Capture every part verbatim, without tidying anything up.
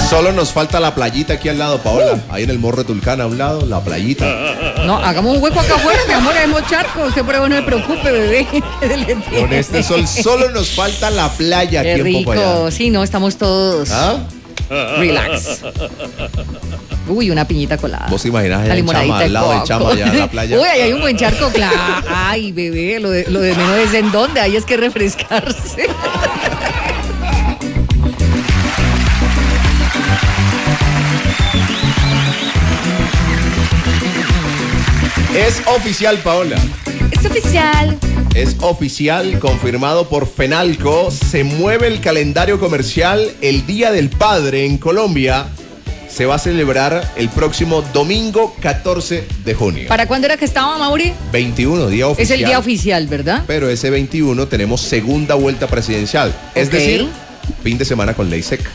Solo nos falta la playita aquí al lado, Paola. Ahí en el Morro de Tulcán, a un lado, la playita. No, hagamos un hueco acá afuera, mi amor, haremos charco. Usted por ahí no se preocupe, bebé. Con este sol solo nos falta la playa aquí Qué en Popayán. rico, sí, no, estamos todos ¿Ah? relax. Uy, una piñita colada. ¿Vos imaginás La allá en limonadita Chama, de al lado de coco. Chama, allá en la playa? Uy, ahí hay un buen charco, claro. Ay, bebé, lo de, lo de menos es en dónde, ahí es que refrescarse. Es oficial, Paola. Es oficial. Es oficial, confirmado por Fenalco. Se mueve el calendario comercial. El Día del Padre en Colombia se va a celebrar el próximo domingo catorce de junio. ¿Para cuándo era que estaba, Mauri? veintiuno, día oficial. Es el día oficial, ¿verdad? Pero ese veintiuno tenemos segunda vuelta presidencial. Es Ok. decir, fin de semana con ley seca,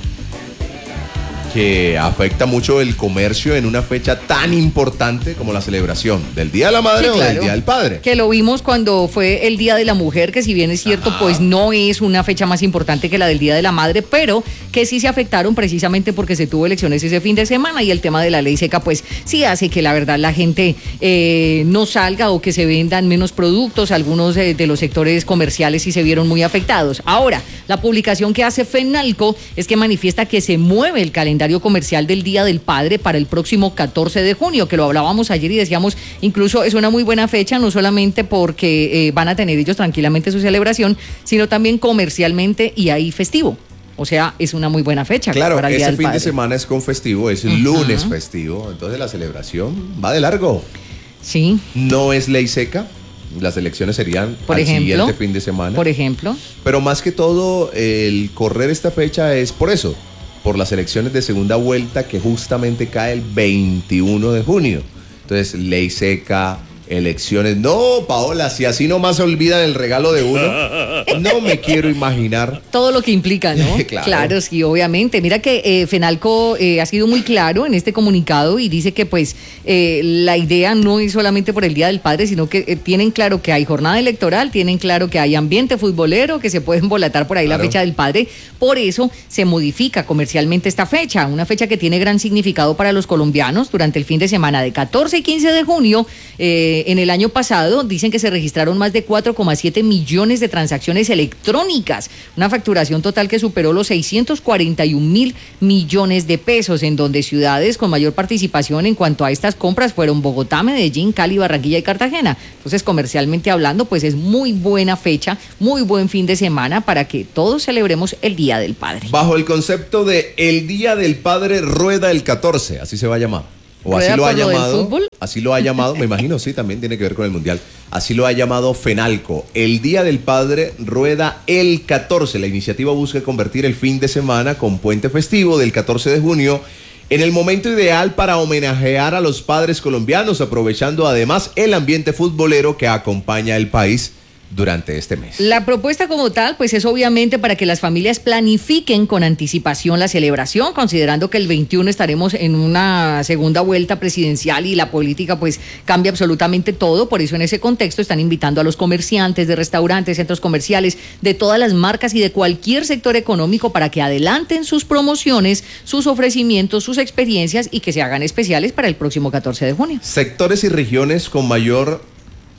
que afecta mucho el comercio en una fecha tan importante como la celebración del Día de la Madre Sí, o claro. del Día del Padre. Que lo vimos cuando fue el Día de la Mujer, que si bien es cierto, Ajá. pues no es una fecha más importante que la del Día de la Madre, pero que sí se afectaron precisamente porque se tuvo elecciones ese fin de semana y el tema de la ley seca, pues sí hace que la verdad la gente eh, no salga o que se vendan menos productos. Algunos eh, de los sectores comerciales sí se vieron muy afectados. Ahora, la publicación que hace Fenalco es que manifiesta que se mueve el calendario comercial del Día del Padre para el próximo catorce de junio, que lo hablábamos ayer y decíamos, incluso es una muy buena fecha, no solamente porque eh, van a tener ellos tranquilamente su celebración, sino también comercialmente y ahí festivo. O sea, es una muy buena fecha. Claro, para el Día ese del fin Padre. de semana es con festivo, es Ujú. lunes festivo, entonces la celebración va de largo. Sí, No es ley seca, las elecciones serían por al ejemplo. siguiente fin de semana. Por ejemplo. Pero más que todo, el correr esta fecha es por eso, por las elecciones de segunda vuelta que justamente cae el veintiuno de junio. Entonces, ley seca, elecciones. No, Paola, si así nomás se olvidan el regalo de uno, no me quiero imaginar. Todo lo que implica, ¿no? Claro. Claro, sí, obviamente. Mira que eh, Fenalco eh, ha sido muy claro en este comunicado y dice que pues eh, la idea no es solamente por el Día del Padre, sino que eh, tienen claro que hay jornada electoral, tienen claro que hay ambiente futbolero, que se puede embolatar por ahí Claro. la fecha del padre. Por eso se modifica comercialmente esta fecha, una fecha que tiene gran significado para los colombianos durante el fin de semana de catorce y quince de junio. Eh, en el año pasado dicen que se registraron más de cuatro coma siete millones de transacciones electrónicas, una facturación total que superó los seiscientos cuarenta y un mil millones de pesos, en donde ciudades con mayor participación en cuanto a estas compras fueron Bogotá, Medellín, Cali, Barranquilla y Cartagena. Entonces, comercialmente hablando, pues es muy buena fecha, muy buen fin de semana para que todos celebremos el Día del Padre. Bajo el concepto de el Día del Padre rueda el catorce, así se va a llamar. O así ¿Rueda lo ha por lo del llamado. fútbol? Así lo ha llamado, me imagino, sí, también tiene que ver con el Mundial. Así lo ha llamado Fenalco. El Día del Padre rueda el catorce. La iniciativa busca convertir el fin de semana con puente festivo del catorce de junio en el momento ideal para homenajear a los padres colombianos, aprovechando además el ambiente futbolero que acompaña el país durante este mes. La propuesta como tal, pues es obviamente para que las familias planifiquen con anticipación la celebración, considerando que el veintiuno estaremos en una segunda vuelta presidencial y la política pues cambia absolutamente todo. Por eso en ese contexto están invitando a los comerciantes de restaurantes, centros comerciales, de todas las marcas y de cualquier sector económico para que adelanten sus promociones, sus ofrecimientos, sus experiencias y que se hagan especiales para el próximo catorce de junio. Sectores y regiones con mayor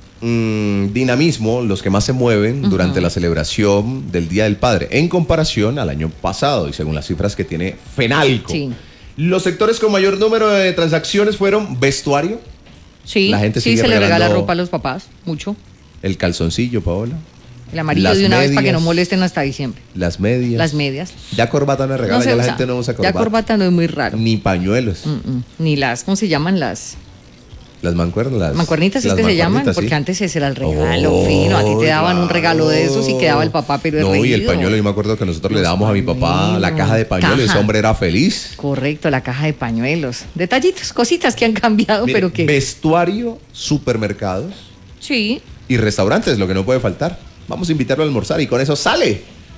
mm, dinamismo, los que más se mueven Ujú. durante la celebración del Día del Padre, en comparación al año pasado y según las cifras que tiene Fenalco. Sí. Los sectores con mayor número de transacciones fueron vestuario, Sí, La gente sí, sigue se le regala regalando- ropa a los papás, mucho. el calzoncillo, Paola, El amarillo Las de una vez para que no medias. molesten hasta diciembre. las medias. Las medias. Ya corbata no regala, No se ya la usa. gente no usa Ya corbata. corbata no es muy raro. Ni pañuelos. Mm, mm. Ni las, ¿cómo se llaman las? Las mancuernas. Las Mancuernitas es las que se llaman, mancuernitas, porque sí. antes ese era el regalo Oh, fino. A ti te daban un regalo de esos y claro. quedaba el papá, pero es No, y el reído. pañuelo, yo me acuerdo que nosotros le Los dábamos a mi papá la pañuelos, caja de pañuelos y ese caja. hombre era feliz. Correcto, la caja de pañuelos. Detallitos, cositas que han cambiado, Mire, pero que. vestuario, supermercados Sí. y restaurantes, lo que no puede faltar. Vamos a invitarlo a almorzar y con eso sale.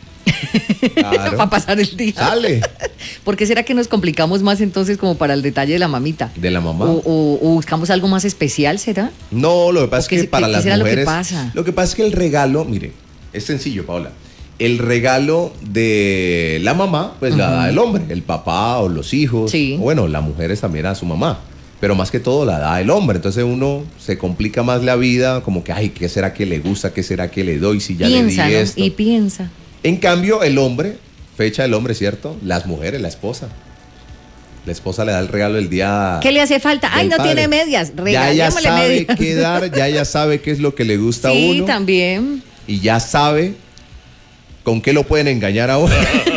Claro, Para pasar el día. sale. ¿Por qué será que nos complicamos más entonces como para el detalle de la mamita? De la mamá. O, o- o buscamos algo más especial, ¿será? No, lo que pasa es ¿O qué- que qué- para qué las será lo que mujeres. pasa? Lo que pasa es que el regalo, mire, es sencillo, Paola. el regalo de la mamá, pues uh-huh. la da el hombre, el papá o los hijos. Sí. Bueno, las mujeres también a su mamá. Pero más que todo la da el hombre. Entonces uno se complica más la vida, como que, ay, ¿qué será que le gusta? ¿Qué será que le doy si ya piensa, le di ¿no? esto? Y piensa. En cambio, el hombre, fecha del hombre, ¿cierto? Las mujeres, la esposa. La esposa le da el regalo el día. ¿Qué le hace falta? Ay, no padre. Tiene medias. Ya ella sabe medias. Qué dar, ya ella sabe qué es lo que le gusta sí, a uno. Sí, también. Y ya sabe con qué lo pueden engañar a uno.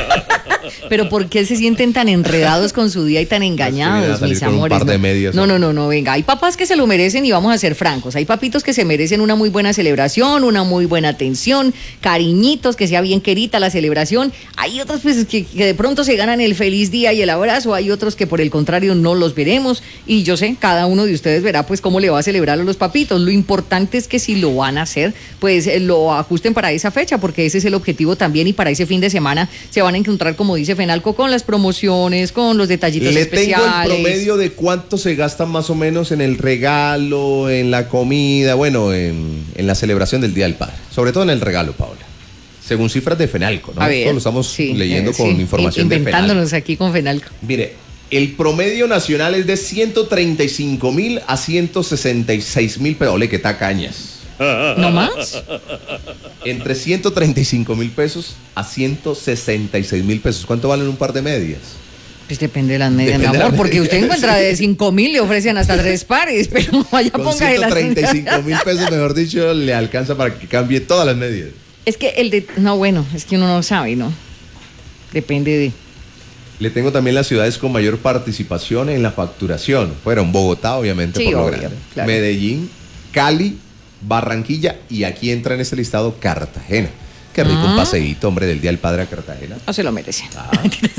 Pero ¿por qué se sienten tan enredados con su día y tan engañados, mis amores? Un par de medios, no, no, no, no, venga. Hay papás que se lo merecen y vamos a ser francos. Hay papitos que se merecen una muy buena celebración, una muy buena atención, cariñitos, que sea bien querida la celebración. Hay otros pues que, que de pronto se ganan el feliz día y el abrazo. Hay otros que por el contrario no los veremos. Y yo sé, cada uno de ustedes verá pues cómo le va a celebrar a los papitos. Lo importante es que si lo van a hacer, pues lo ajusten para esa fecha, porque ese es el objetivo también. Y para ese fin de semana se van a encontrar, como dice Fenalco, con las promociones, con los detallitos Le especiales. Le tengo el promedio de cuánto se gasta más o menos en el regalo, en la comida, bueno, en, en la celebración del Día del Padre. Sobre todo en el regalo, Paola. Según cifras de Fenalco, ¿no? A ver, Esto lo estamos sí, leyendo eh, con sí, información de Fenalco. Inventándonos aquí con Fenalco. Mire, el promedio nacional es de ciento treinta y cinco mil a ciento sesenta y seis mil pesos. Ole, qué tacañas. ¿No más? Entre ciento treinta y cinco mil pesos a ciento sesenta y seis mil pesos. ¿Cuánto valen un par de medias? Pues depende de las medias, depende mi amor, porque usted encuentra de cinco mil, le ofrecen hasta tres pares, pero vaya, con ponga ciento treinta y cinco mil pesos, mejor dicho, le alcanza para que cambie todas las medias. Es que el de... No, bueno, es que uno no sabe, ¿no? Depende de... Le tengo también las ciudades con mayor participación en la facturación. Fueron Bogotá, obviamente, sí, por lo obvio, grande. Claro. Cali, Cali, Barranquilla y aquí entra en este listado Cartagena. Qué rico ah. un paseíto, hombre, del Día del Padre a Cartagena. No se lo merece. Ah.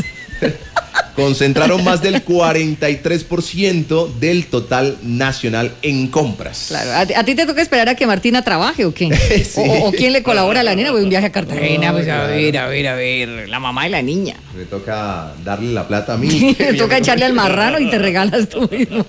Concentraron más del cuarenta y tres por ciento del total nacional en compras. Claro, ¿a, a ti te toca esperar a que Martina trabaje o qué? Sí. O, o quién le colabora a la nena, voy un viaje a Cartagena, no, pues a claro. ver, a ver, a ver, la mamá de la niña. Me toca darle la plata a mí. Me toca echarle al marrano y te regalas tú mismo.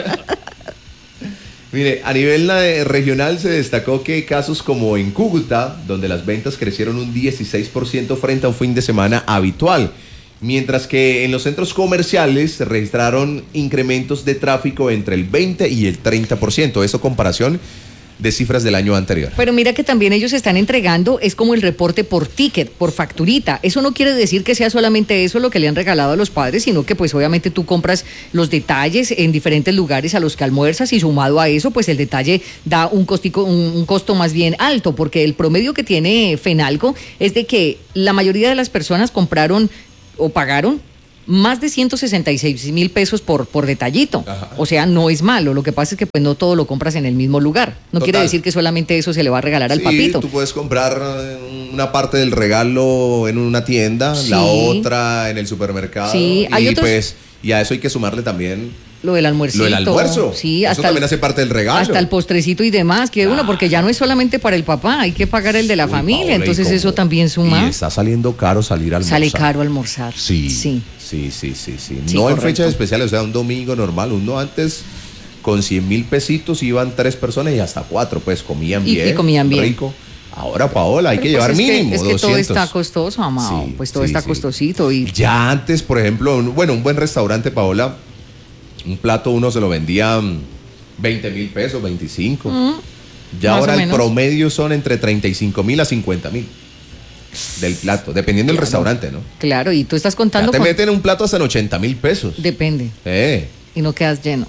Mire, a nivel regional se destacó que casos como en Cúcuta, donde las ventas crecieron un dieciséis por ciento frente a un fin de semana habitual, mientras que en los centros comerciales se registraron incrementos de tráfico entre el veinte y el treinta por ciento. Eso comparación de cifras del año anterior. Pero mira que también ellos están entregando, es como el reporte por ticket, por facturita. Eso no quiere decir que sea solamente eso lo que le han regalado a los padres, sino que pues obviamente tú compras los detalles en diferentes lugares a los que almuerzas y sumado a eso, pues el detalle da un, costico, un, un costo más bien alto, porque el promedio que tiene Fenalco es de que la mayoría de las personas compraron o pagaron más de ciento sesenta y seis mil pesos por, por detallito. Ajá. O sea, no es malo. Lo que pasa es que pues no todo lo compras en el mismo lugar. No Total. Quiere decir que solamente eso se le va a regalar al sí, papito. Tú puedes comprar una parte del regalo en una tienda, sí. la otra en el supermercado. Sí, hay y otros... pues, y a eso hay que sumarle también lo del almuercito. Lo del almuerzo. Sí, eso hasta también el, hace parte del regalo. Hasta el postrecito y demás, que ah. uno, porque ya no es solamente para el papá, hay que pagar el de la Uy, familia, Paola, entonces eso también suma. Y está saliendo caro salir a almorzar. Sale caro almorzar. Sí. Sí. Sí, sí, sí, sí. sí no correcto. En fechas especiales, o sea, un domingo normal. Uno antes con cien mil pesitos iban tres personas y hasta cuatro, pues comían y, bien. Y comían bien. Rico. Ahora, Paola, hay Pero que pues llevar es mínimo que, es que doscientos. todo está costoso, amado. Sí, pues todo sí, está sí. costosito. Y... Ya antes, por ejemplo, un, bueno, un buen restaurante, Paola, un plato uno se lo vendían veinte mil pesos, veinticinco. Mm, ya ahora el promedio son entre treinta y cinco mil a cincuenta mil. Del plato, dependiendo claro, del restaurante, ¿no? Claro, y tú estás contando. Ya te con... meten un plato hasta en ochenta mil pesos. Depende. Eh. Y no quedas lleno.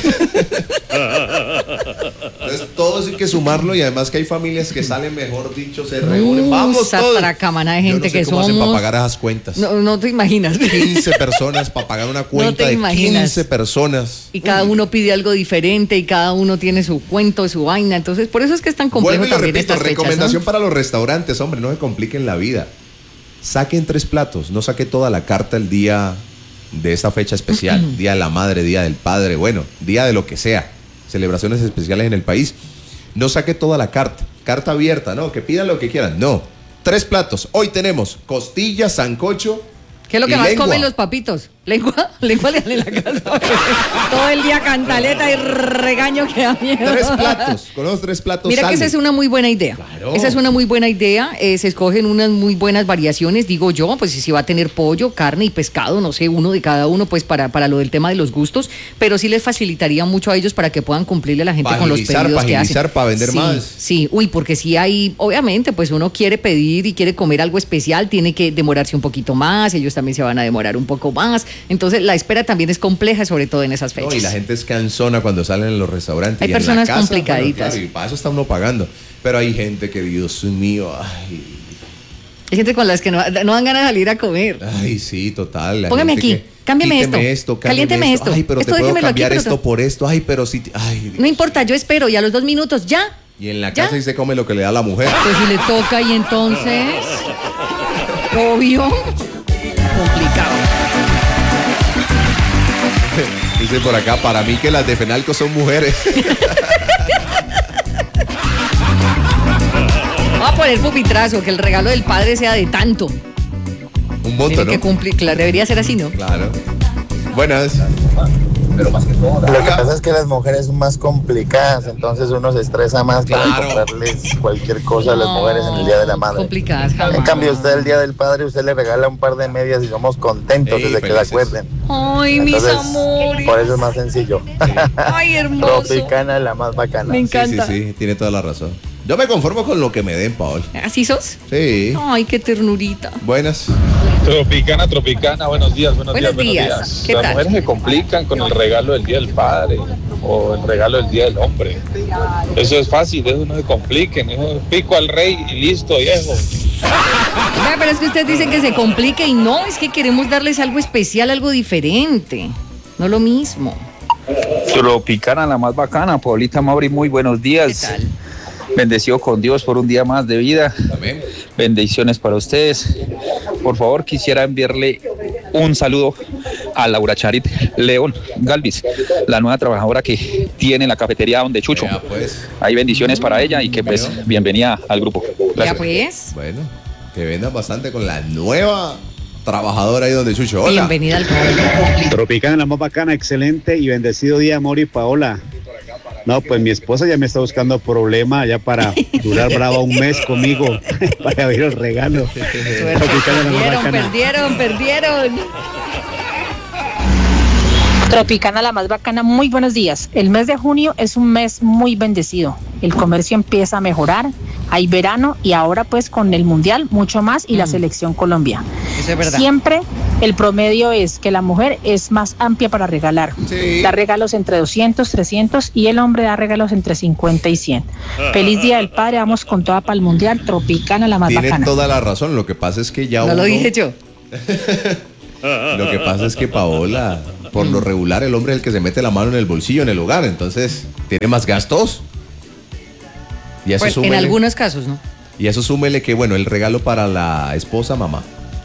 Entonces, todo eso hay que sumarlo y además que hay familias que salen, mejor dicho, se reúnen. Uh, Vamos todos. Tracamana de gente Yo no sé que cómo somos. hacen para pagar esas cuentas. No, no te imaginas. quince personas para pagar una cuenta no de imaginas. quince personas. Y cada uno pide algo diferente y cada uno tiene su cuento, su vaina. Entonces, por eso es que es tan complejo. Vuelvo y lo también repito, estas recomendación fechas, ¿no? para los restaurantes, hombre, no se compliquen la vida. Saquen tres platos, no saque toda la carta el día de esta fecha especial, uh-huh. Día de la Madre, Día del Padre, bueno, día de lo que sea, celebraciones especiales en el país. No saque toda la carta, carta abierta, ¿no? Que pidan lo que quieran, no. Tres platos, hoy tenemos costilla, sancocho. ¿Qué es lo que más lengua. Comen los papitos? Lengua, lengua leal en la casa. Todo el día cantaleta y regaño que da miedo. Tres platos, con los tres platos Mira sale. que esa es una muy buena idea. Claro. Esa es una muy buena idea. Eh, se escogen unas muy buenas variaciones, digo yo, pues si va a tener pollo, carne y pescado, no sé, uno de cada uno, pues para, para lo del tema de los gustos, pero sí les facilitaría mucho a ellos para que puedan cumplirle a la gente Pa' con los agilizar, pedidos pa' que hacen. agilizar, pa' vender Sí, más. Sí, uy, porque si hay, obviamente, pues uno quiere pedir y quiere comer algo especial, tiene que demorarse un poquito más, ellos también se van a demorar un poco más, entonces la espera también es compleja, sobre todo en esas fechas. No, y la gente es cansona cuando salen en los restaurantes. Hay y en la personas casa, complicaditas. bueno, claro, y para eso está uno pagando. Pero hay gente que, Dios mío, ay, Hay gente con las que no, no dan ganas de salir a comer. ay, sí, total. la Póngame gente aquí, que, cámbiame quíteme esto, cámbiame caliénteme esto, Ay, pero esto te puedo déjemelo aquí, cambiar pero esto no- por esto. Ay, pero sí, ay. Dios. No importa, yo espero y a los dos minutos ya. Y en la ¿Ya? casa y se come lo que le da la mujer. Pues si le toca y entonces, obvio, complicado. Dice por acá, para mí que las de Fenalco son mujeres. Vamos a poner pupitrazo, que el regalo del padre sea de tanto. Un monto, Tiene ¿no? que cumplir, claro, debería ser así, ¿no? Claro. Buenas. Pero más que todo. Lo que pasa es que las mujeres son más complicadas, entonces uno se estresa más Claro. para comprarles cualquier cosa a las mujeres en el Día de la Madre. Complicadas, jamás. En cambio, usted el Día del Padre, usted le regala un par de medias y somos contentos Ey, desde que felices. se acuerden. Ay, mis Entonces, amores. por eso es más sencillo. Ay, hermoso. Tropicana, la más bacana. Me Sí, encanta. sí, sí, tiene toda la razón. Yo me conformo con lo que me den, Paul. ¿Así sos? Sí. Ay, qué ternurita. Buenas. Tropicana, Tropicana, buenos días, buenos, Buenos días, días. buenos días. ¿Qué Las tal? mujeres se complican con el regalo del Día del Padre o el regalo del Día del Hombre. Eso es fácil, eso no se compliquen, eso pico al rey y listo, viejo. Vea, pero es que ustedes dicen que se complique y no, es que queremos darles algo especial, algo diferente. No lo mismo. Tropicana, la más bacana. Paulita Mauri, muy buenos días. ¿Qué tal? Bendecido con Dios por un día más de vida. Amén. Bendiciones para ustedes. Por favor, quisiera enviarle un saludo a Laura Charit León Galvis, la nueva trabajadora que tiene la cafetería donde Chucho. Ya, pues. Hay bendiciones para ella y que pues Bueno. bienvenida al grupo. Ya Gracias. pues, Bueno, que vendan bastante con la nueva trabajadora ahí donde Chucho. Hola. bienvenida al pueblo. Tropicana, la más bacana, excelente y bendecido día, amor y Paola. No, pues mi esposa ya me está buscando problema ya para durar brava un mes conmigo para abrir el regalo. Suerte. Tropicana, la más Perdieron, bacana. perdieron, perdieron. Tropicana, la más bacana, muy buenos días. El mes de junio es un mes muy bendecido. El comercio empieza a mejorar, hay verano y ahora pues con el mundial mucho más y la Mm. selección Colombia. Eso es verdad. Siempre el promedio es que la mujer es más amplia para regalar. Sí. Da regalos entre doscientos, trescientos y el hombre da regalos entre cincuenta y cien. Feliz Día del Padre, vamos con toda para el mundial. Tropicana, la más Tiene bacana. toda la razón. Lo que pasa es que ya No uno, lo dije yo. Lo que pasa es que Paola, por lo regular, el hombre es el que se mete la mano en el bolsillo en el hogar. Entonces, tiene más gastos. Y eso Bueno, en súmele- algunos casos, ¿no? Y eso súmele que, bueno, el regalo para la esposa, mamá.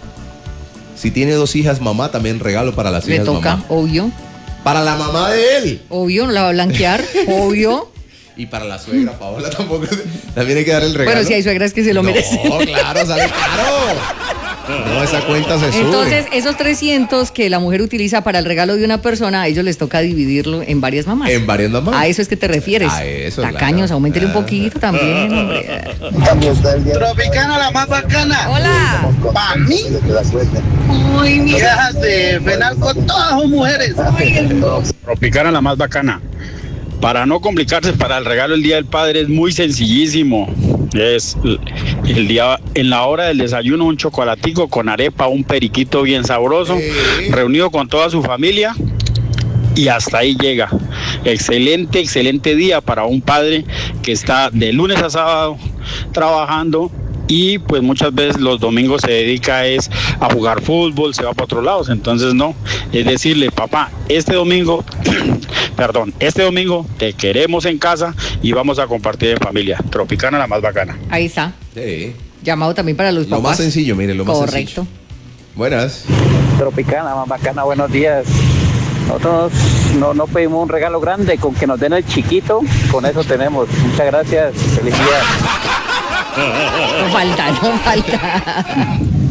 Si tiene dos hijas, mamá, también regalo para las Le hijas, toca, mamá. obvio. Para la mamá de él. Obvio, no la va a blanquear, obvio. Y para la suegra, Paola, tampoco. También hay que dar el regalo. Bueno, si hay suegras que se lo no, merecen. claro, sale caro. No, esa cuenta se sube. Entonces, esos trescientos que la mujer utiliza para el regalo de una persona, a ellos les toca dividirlo en varias mamás. En varias mamás. A eso es que te refieres. A eso, Tacaños, claro. aumentele un Ah. poquito también, hombre. En cambio, usted el Día de Tropicana, la más bacana. Hola. Pa' mí, desde que se acuerden. muy viejas de Fenalco, todas son mujeres. Tropicana, la más bacana. Para no complicarse para el regalo el Día del Padre es muy sencillísimo. Es el día, en la hora del desayuno, un chocolatico con arepa, un periquito bien sabroso, Sí. reunido con toda su familia y hasta ahí llega. Excelente, excelente día para un padre que está de lunes a sábado trabajando y pues muchas veces los domingos se dedica es a jugar fútbol, se va para otros lados, entonces no, es decirle, papá, este domingo, perdón, este domingo te queremos en casa y vamos a compartir en familia. Tropicana, la más bacana. Ahí está. Sí. Llamado también para los Lo papás. más sencillo, mire, lo más Correcto. sencillo. Buenas. Tropicana, más bacana, buenos días. Nosotros no, no pedimos un regalo grande, con que nos den el chiquito, con eso tenemos. Muchas gracias, feliz día. No falta, no falta.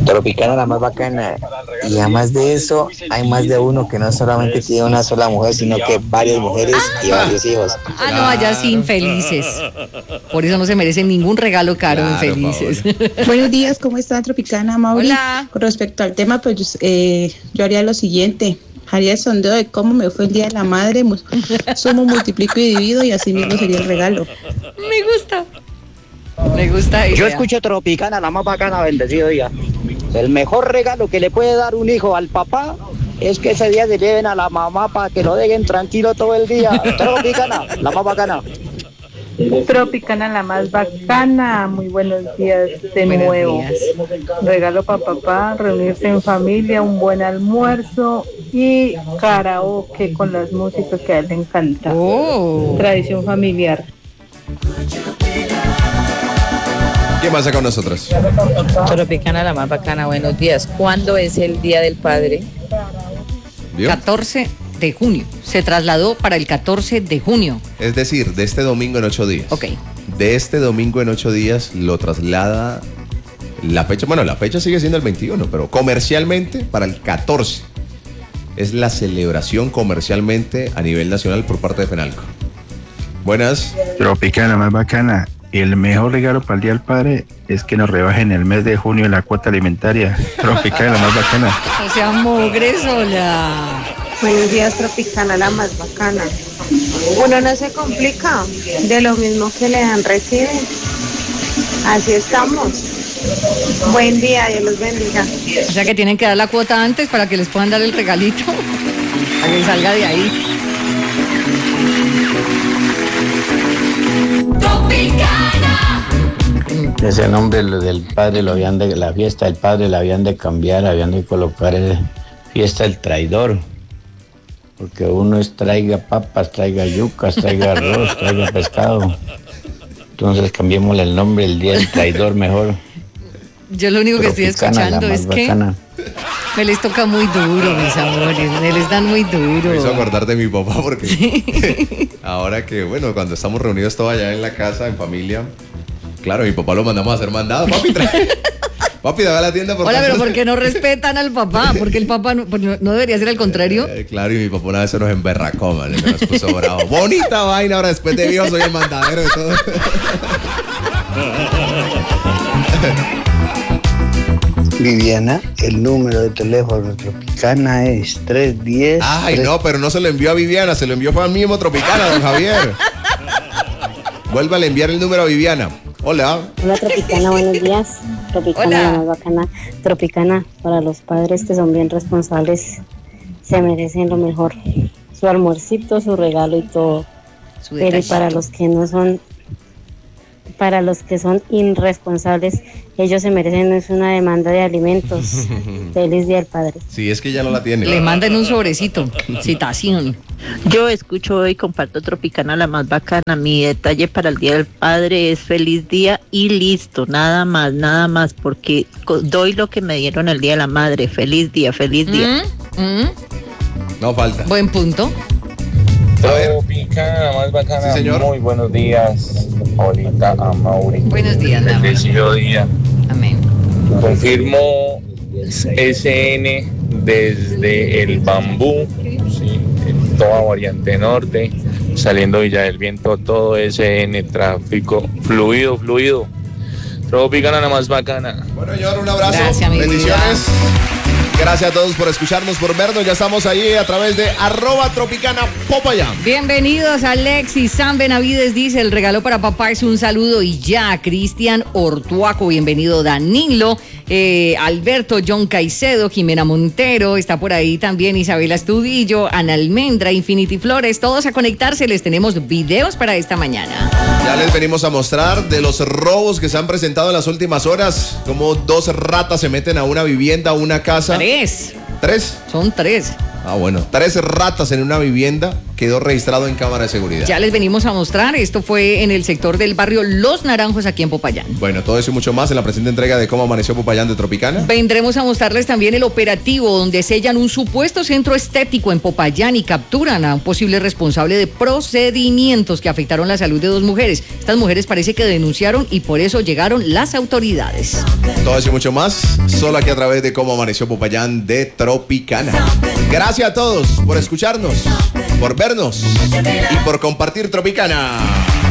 Tropicana la más bacana. Y además de eso, hay más de uno que no solamente tiene una sola mujer, sino que varias mujeres y varios hijos. Ah, no, allá sí, infelices. Por eso no se merecen ningún regalo caro, Claro, infelices. Buenos días, ¿cómo están, Tropicana, Mauri? Hola. Con respecto al tema, pues eh, yo haría lo siguiente. Haría el sondeo de cómo me fue el Día de la Madre, mu- sumo, multiplico y divido y así mismo sería el regalo. Me gusta. Me gusta esa Yo idea. escucho Tropicana, la más bacana, bendecido día. El mejor regalo que le puede dar un hijo al papá es que ese día se lleven a la mamá para que lo dejen tranquilo todo el día. Tropicana, la más bacana. Tropicana la más bacana, muy buenos días de Buenos nuevo. días. Regalo para papá, reunirse en familia, un buen almuerzo y karaoke con las músicas que a él le encanta. Oh. Tradición familiar. ¿Quién más con nosotros? Tropicana la más bacana, buenos días. ¿Cuándo es el Día del Padre? ¿Vio? catorce de junio. Se trasladó para el catorce de junio. Es decir, de este domingo en ocho días. Ok. De este domingo en ocho días lo traslada la fecha, bueno, la fecha sigue siendo el veintiuno, pero comercialmente para el catorce. Es la celebración comercialmente a nivel nacional por parte de FENALCO. Buenas. Tropicana más bacana. El mejor regalo para el Día del Padre es que nos rebajen el mes de junio la cuota alimentaria. Tropicana la más bacana. O sea, mogre sola. Buenos días, Tropicana, la más bacana. Uno no se complica, de lo mismo que le dan recibe. Así estamos. Buen día, Dios los bendiga. O sea que tienen que dar la cuota antes para que les puedan dar el regalito. Para que salga de ahí. Ese nombre del padre lo habían de, la fiesta del padre la habían de cambiar, habían de colocar el fiesta del traidor. Porque uno es traiga papas, traiga yucas, traiga arroz, traiga pescado. Entonces cambiémosle el nombre, el día del traidor mejor. Yo lo único que estoy Tropicana, escuchando la es más que bacana. me les toca muy duro, mis amores. Me les dan muy duro. Me hizo acordar de mi papá porque ahora que, bueno, cuando estamos reunidos todos allá en la casa, en familia, claro, mi papá lo mandamos a hacer mandado. Papi, trae. Papi, dame a la tienda por Hola, favor. pero ¿por qué no respetan al papá? Porque el papá no, pues no- no debería ser al contrario. Eh, claro, y mi papá una vez se nos emberracó, man, se nos puso bravo. Bonita vaina, ahora después de viejo soy el mandadero de todo. Viviana, el número de teléfono de Tropicana es tres diez. Ay, no, pero no se lo envió a Viviana, se lo envió fue a mí mismo Tropicana, don Javier. Vuelva a enviar el número a Viviana. Hola. Hola Tropicana, buenos días. Tropicana, Hola. la más bacana. Tropicana, para los padres que son bien responsables, se merecen lo mejor. Su almuercito, su regalo y todo. Su Pero y detallito. para los que no son, para los que son irresponsables, ellos se merecen es una demanda de alimentos. Feliz Día del Padre. Sí, es que ya no la tiene. Le mandan un sobrecito. Citación. Yo escucho hoy, comparto Tropicana la más bacana. Mi detalle para el Día del Padre es feliz día y listo, nada más, nada más, porque co- doy lo que me dieron el Día de la Madre. Feliz día, feliz día. Mm, mm. No falta. Buen punto. Tropicana, más bacana. Sí, señor. Muy buenos días, Olita, a Mauri. Buenos días, mi amor. Bendecido día. Amén. Confirmo S N desde el Bambú, sí, en toda variante norte, saliendo Villa del Viento, todo S N, tráfico fluido, fluido. Tropicana la más bacana. Bueno, señor, un abrazo. Gracias, mi Bendiciones. Gracias a todos por escucharnos, por vernos. Ya estamos ahí a través de arroba Tropicana Popayán. Bienvenidos a Alexis. San Benavides dice, el regalo para papá es un saludo y ya. Cristian Ortuaco, bienvenido. Danilo, eh, Alberto, John Caicedo, Jimena Montero, está por ahí también Isabela Estudillo, Ana Almendra, Infinity Flores, todos a conectarse. Les tenemos videos para esta mañana. Ya les venimos a mostrar de los robos que se han presentado en las últimas horas. Como dos ratas se meten a una vivienda, a una casa. Tres. ¿Tres? Son tres. Ah, bueno. Tres ratas en una vivienda quedó registrado en cámara de seguridad. Ya les venimos a mostrar. Esto fue en el sector del barrio Los Naranjos, aquí en Popayán. Bueno, todo eso y mucho más en la presente entrega de Cómo Amaneció Popayán de Tropicana. Vendremos a mostrarles también el operativo donde sellan un supuesto centro estético en Popayán y capturan a un posible responsable de procedimientos que afectaron la salud de dos mujeres. Estas mujeres parece que denunciaron y por eso llegaron las autoridades. Todo eso y mucho más, solo aquí a través de Cómo Amaneció Popayán de Tropicana. Gracias a todos por escucharnos, por vernos y por compartir Tropicana.